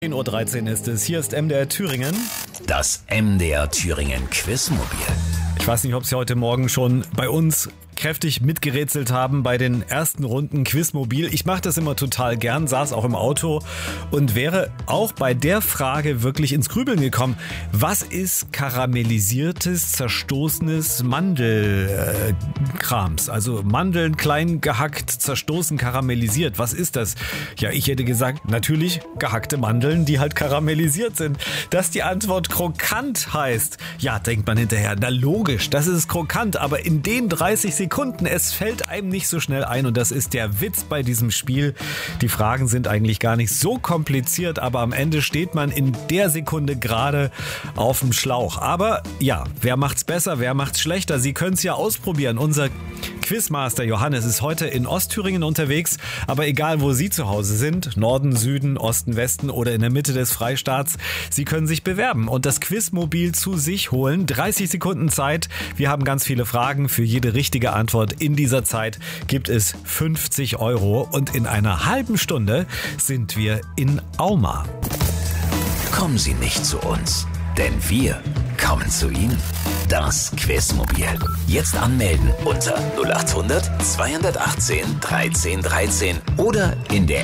10.13 Uhr ist es. Hier ist MDR Thüringen. Das MDR Thüringen Quizmobil. Ich weiß nicht, ob Sie heute Morgen schon bei uns kräftig mitgerätselt haben bei den ersten Runden Quizmobil. Ich mache das immer total gern, saß auch im Auto und wäre auch bei der Frage wirklich ins Grübeln gekommen. Was ist karamellisiertes, zerstoßenes Mandelkrams? Also Mandeln klein gehackt, zerstoßen, karamellisiert. Was ist das? Ja, ich hätte gesagt, natürlich gehackte Mandeln, die halt karamellisiert sind. Dass die Antwort krokant heißt, ja, denkt man hinterher, na logisch, das ist krokant, aber in den 30 Sekunden, es fällt einem nicht so schnell ein und das ist der Witz bei diesem Spiel. Die Fragen sind eigentlich gar nicht so kompliziert, aber am Ende steht man in der Sekunde gerade auf dem Schlauch. Aber ja, wer macht's besser, wer macht's schlechter? Sie können es ja ausprobieren. Unser Quizmaster Johannes ist heute in Ostthüringen unterwegs, aber egal wo Sie zu Hause sind, Norden, Süden, Osten, Westen oder in der Mitte des Freistaats, Sie können sich bewerben und das Quizmobil zu sich holen. 30 Sekunden Zeit. Wir haben ganz viele Fragen. Für jede richtige Antwort in dieser Zeit gibt es 50 € und in einer halben Stunde sind wir in Auma. Kommen Sie nicht zu uns, denn wir kommen zu Ihnen. Das Quizmobil. Jetzt anmelden unter 0800 218 13 13 oder in der